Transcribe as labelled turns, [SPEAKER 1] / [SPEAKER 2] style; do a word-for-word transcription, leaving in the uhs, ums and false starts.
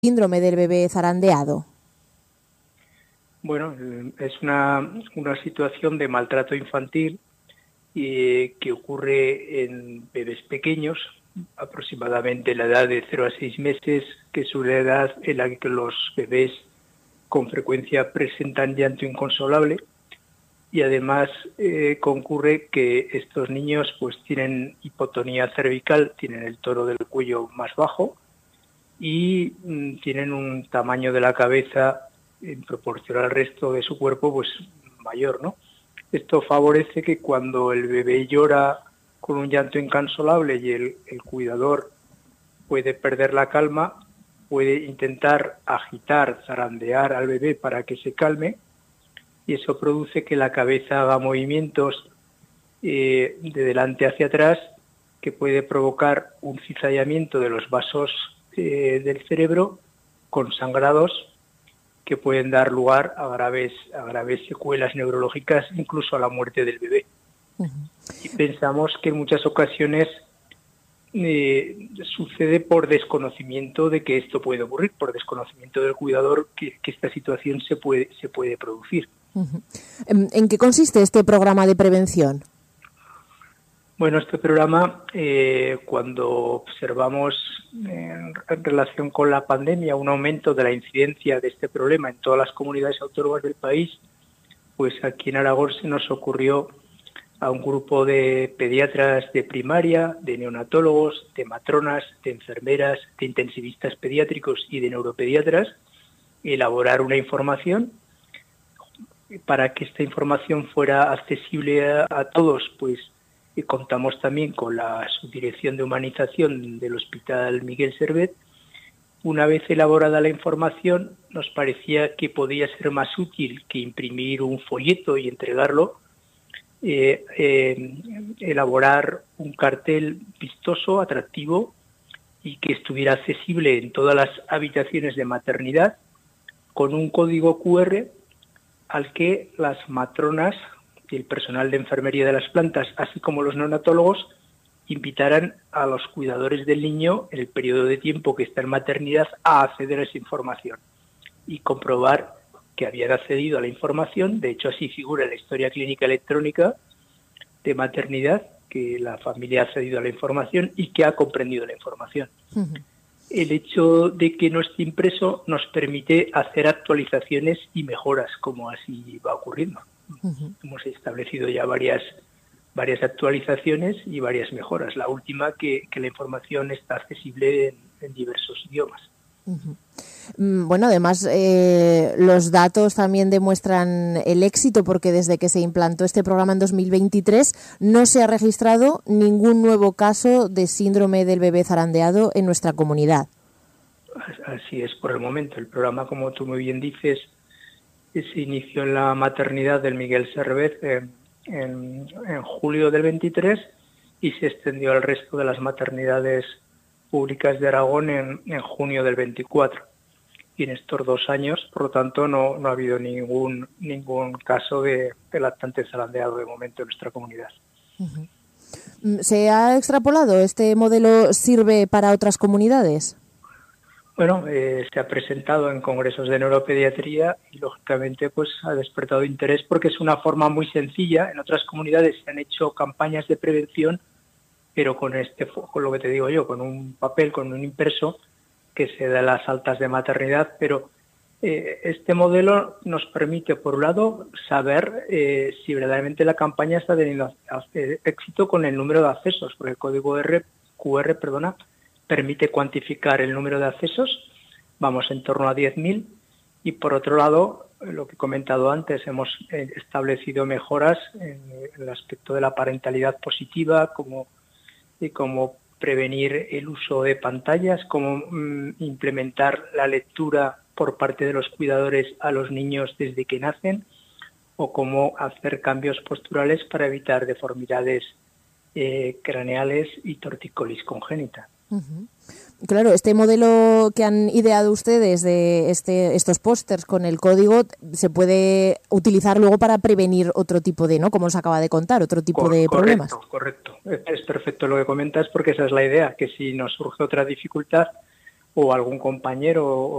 [SPEAKER 1] síndrome del bebé zarandeado?
[SPEAKER 2] Bueno, es una, una situación de maltrato infantil eh, que ocurre en bebés pequeños, aproximadamente la edad de cero a seis meses, que es una edad en la que los bebés con frecuencia presentan llanto inconsolable, y además eh, concurre que estos niños pues tienen hipotonía cervical, tienen el tono del cuello más bajo y mm, tienen un tamaño de la cabeza en proporción al resto de su cuerpo pues mayor, ¿no? Esto favorece que cuando el bebé llora con un llanto inconsolable y el, el cuidador puede perder la calma, puede intentar agitar, zarandear al bebé para que se calme, y eso produce que la cabeza haga movimientos eh, de delante hacia atrás que puede provocar un cizallamiento de los vasos eh, del cerebro con sangrados que pueden dar lugar a graves, a graves secuelas neurológicas, incluso a la muerte del bebé. Uh-huh. Y pensamos que en muchas ocasiones eh, sucede por desconocimiento de que esto puede ocurrir, por desconocimiento del cuidador que, que esta situación se puede, se puede producir.
[SPEAKER 1] Uh-huh. ¿En qué consiste este programa de prevención?
[SPEAKER 2] Bueno, este programa, eh, cuando observamos en, en relación con la pandemia un aumento de la incidencia de este problema en todas las comunidades autónomas del país, pues aquí en Aragón se nos ocurrió a un grupo de pediatras de primaria, de neonatólogos, de matronas, de enfermeras, de intensivistas pediátricos y de neuropediatras elaborar una información. Para que esta información fuera accesible a, a todos, pues y contamos también con la subdirección de humanización del Hospital Miguel Servet. Una vez elaborada la información, nos parecía que podía ser más útil que imprimir un folleto y entregarlo, eh, eh, elaborar un cartel vistoso, atractivo y que estuviera accesible en todas las habitaciones de maternidad, con un código cu erre al que las matronas y el personal de enfermería de las plantas, así como los neonatólogos, invitarán a los cuidadores del niño en el periodo de tiempo que está en maternidad a acceder a esa información y comprobar que habían accedido a la información. De hecho, así figura en la historia clínica electrónica de maternidad, que la familia ha accedido a la información y que ha comprendido la información. Uh-huh. El hecho de que no esté impreso nos permite hacer actualizaciones y mejoras, como así va ocurriendo. Uh-huh. Hemos establecido ya varias, varias actualizaciones y varias mejoras. La última, que, que la información está accesible en, en diversos idiomas.
[SPEAKER 1] Uh-huh. Bueno, además eh, los datos también demuestran el éxito, porque desde que se implantó este programa en dos mil veintitrés no se ha registrado ningún nuevo caso de síndrome del bebé zarandeado en nuestra comunidad.
[SPEAKER 2] Así es, por el momento. El programa, como tú muy bien dices, se inició en la maternidad del Miguel Servet en, en, en julio del veintitrés y se extendió al resto de las maternidades públicas de Aragón en, en junio del veinticuatro. Y en estos dos años, por lo tanto, no, no ha habido ningún ningún caso de, de lactante zarandeado de momento en nuestra comunidad.
[SPEAKER 1] Uh-huh. ¿Se ha extrapolado? ¿Este modelo sirve para otras comunidades?
[SPEAKER 2] Bueno, eh, se ha presentado en congresos de neuropediatría y, lógicamente, pues ha despertado interés porque es una forma muy sencilla. En otras comunidades se han hecho campañas de prevención, pero con este, con lo que te digo yo, con un papel, con un impreso, que se da las altas de maternidad, pero eh, este modelo nos permite, por un lado, saber eh, si verdaderamente la campaña está teniendo éxito con el número de accesos, porque el código cu erre perdona, permite cuantificar el número de accesos, vamos en torno a diez mil, y por otro lado, lo que he comentado antes, hemos eh, establecido mejoras en, en el aspecto de la parentalidad positiva, como, y como prevenir el uso de pantallas, cómo mm, implementar la lectura por parte de los cuidadores a los niños desde que nacen, o cómo hacer cambios posturales para evitar deformidades eh, craneales y torticolis congénita.
[SPEAKER 1] Uh-huh. Claro, este modelo que han ideado ustedes de este, estos pósters con el código se puede utilizar luego para prevenir otro tipo de, ¿no? Como nos acaba de contar, otro tipo
[SPEAKER 2] Cor-
[SPEAKER 1] de
[SPEAKER 2] correcto,
[SPEAKER 1] problemas.
[SPEAKER 2] Correcto, correcto. Es perfecto lo que comentas, porque esa es la idea, que si nos surge otra dificultad, o algún compañero